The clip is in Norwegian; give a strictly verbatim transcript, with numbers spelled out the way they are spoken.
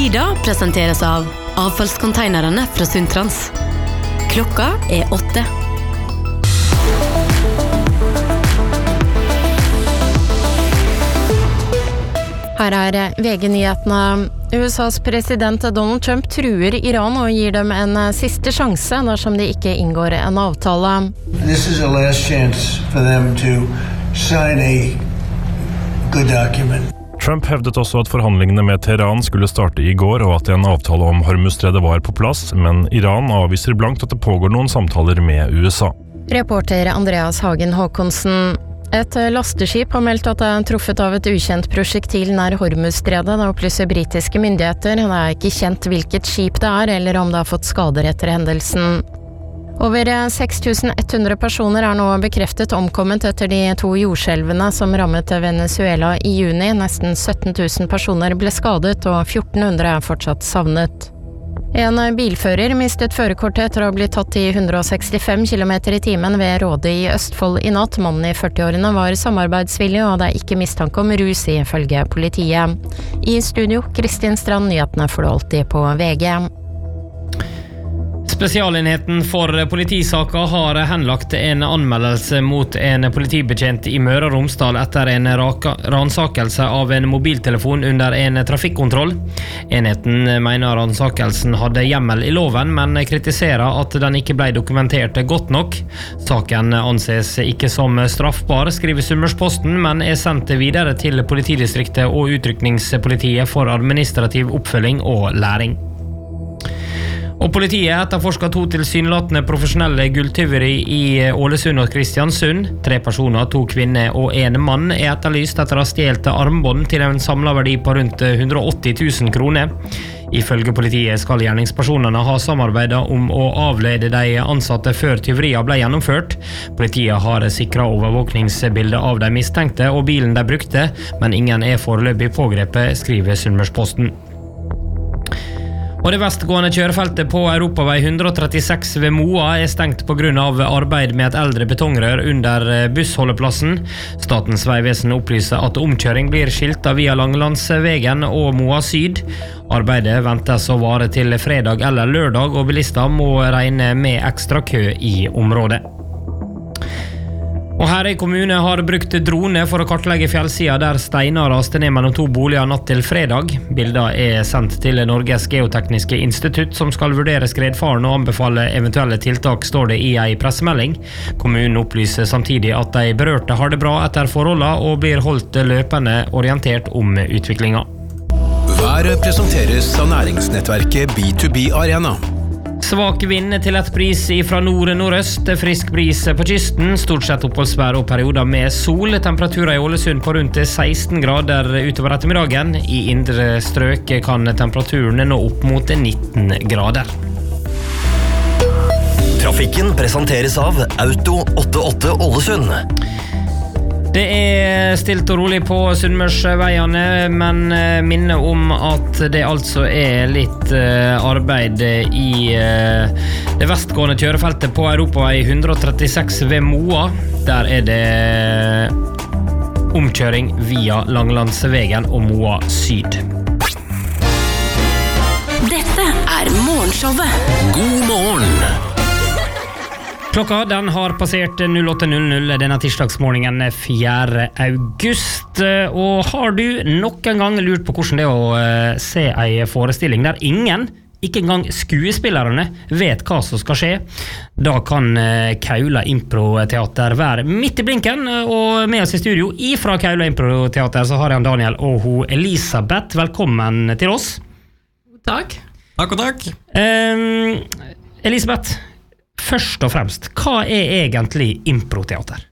Tida presenteres av avfallskonteinerne fra Sundtrans. Klokka er åtte. Her er V G-nyhetene. U S A's president Donald Trump truer Iran og gir dem en siste sjanse dersom de ikke inngår en avtale. This is a last chance for them to sign a good document. Trump hevdet også at forhandlingene med Teheran skulle starte i går, og at en avtale om Hormuzstredet var på plass, men Iran avviser blankt at det pågår noen samtaler med U S A. Reporter Andreas Hagen Håkonsen. Et lasteskip har meldt at det er truffet av et ukjent prosjektil nær Hormuzstredet, det opplyser britiske myndigheter. Det er ikke kjent hvilket skip det er, eller om det har fått skader etter hendelsen. Over seks tusen ett hundre personer er nå bekreftet omkommet etter de to jordskjelvene som rammet Venezuela i juni. Nesten sytten tusen personer ble skadet, og fjorten hundre er fortsatt savnet. En bilfører mistet førerkortet etter å ha blitt tatt i hundre sekstifem kilometer i timen ved Råde i Østfold i natt. Mannen i førtiårene var samarbeidsvillig, og det er ikke mistanke om rus ifølge politiet. I studio, Kristin Strand, nyhetene får du alltid på V G. Spesialenheten for politisaker har henlagt en anmeldelse mot en politibetjent i Møre og Romsdal etter en ransakelse av en mobiltelefon under en trafikkontroll. Enheten mener ransakelsen hadde hjemmel i loven, men kritiserer at den ikke ble dokumentert godt nok. Saken anses ikke som straffbar, skriver Sunnmørsposten, men er sendt videre til politidistriktet og utrykningspolitiet for administrativ oppfølging og læring. Og politiet etterforsker to tilsynelatende profesjonelle gulltyveri i Ålesund og Kristiansund. Tre personer, to kvinner og en mann, er etterlyst etter å ha stjålet armbånd til en samlet verdi på rundt hundre og åtti tusen kroner. Ifølge politiet skal gjerningspersonene ha samarbeidet om å avlede de ansatte før tyveriet ble gjennomført. Politiet har sikret overvåkningsbildet av de mistenkte og bilen de brukte, men ingen er foreløpig pågrepet, skriver Sunnmørsposten. Og det vestgående kjørefeltet på Europavei hundre og trettiseks ved Moa er stengt på grunn av arbeid med et eldre betongrør under bussholdeplassen. Statens vegvesen opplyser at omkjøring blir skiltet via Langelandsvegen og Moa Syd. Arbeidet ventes å vare til fredag eller lørdag, og bilister må regne med ekstra kø i området. Og Herøy kommune har brukt drone for å kartlegge fjellsida der steiner raste ned mellom to boliger natt til fredag. Bilder er sendt til Norges Geotekniske Institutt, som skal vurdere skredfaren og anbefale eventuelle tiltak, står det i ei pressemelding. Kommunen opplyser samtidig at de berørte har det bra etter forholdene og blir holdt løpende orientert om utviklinga. Været presenteres av næringsnettverket B to B Arena. Svak vind til et bris fra nord-nordøst, frisk bris på kysten, stort sett oppholdsvær og perioder med sol. Temperaturer i Ålesund på rundt seksten grader utover ettermiddagen. I indre strøk kan temperaturen nå opp mot nitten grader. Trafikken presenteres av Auto åttiåtte Ålesund. Det er stilt og rolig på Sunnmørsveiene, men minner om at det altså er litt arbeid i det vestgående kjørefeltet på Europavei hundre og trettiseks ved Moa. Der er det omkjøring via Langelandsvegen og Moa Syd. Dette er morgenshowet. God morgen! Klokka den har passert null åtte null null denne tirsdagsmorgenen fjerde august, og har du nok en gang lurt på hvordan det er å se en forestilling der ingen, ikke engang skuespillerne, vet hva som skal skje, da kan Kaula Improteater være midt i blinken, og med oss i studio ifra Kaula Improteater så har jeg Daniel og hun Elisabeth. Velkommen til oss. Takk. Takk og takk. Um, Elisabeth, først og fremst, hva er egentlig improteater?